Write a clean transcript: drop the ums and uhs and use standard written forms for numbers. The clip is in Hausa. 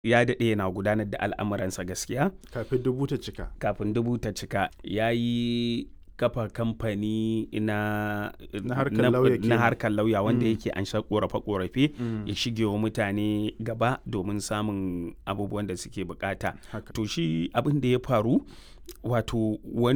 ya daɗe yana gudanar da al'amuransa gaskiya. Kafin dubu ta cika. Kafin dubu ta cika ya yi kafa kamfani na harkar lauya wanda yake an sha ƙorafe-ƙorafe ya shige wa mutane gaba domin samun abubuwan da suke bukata. To shi abin da ya faru wato wani